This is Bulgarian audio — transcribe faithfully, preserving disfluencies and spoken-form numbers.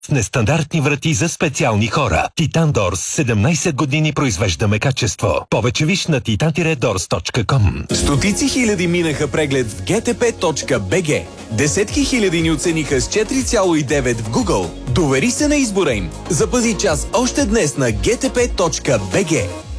с нестандартни врати за специални хора. Титан Дорс седемнайсет години произвеждаме качество. Повече виж на титан дорс точка ком. Стотици хиляди минаха преглед в джи ти пи точка би джи. Десетки хиляди ни оцениха с четири цяло и девет в Google. Довери се на избора им. Запази час още днес на джи ти пи точка би джи.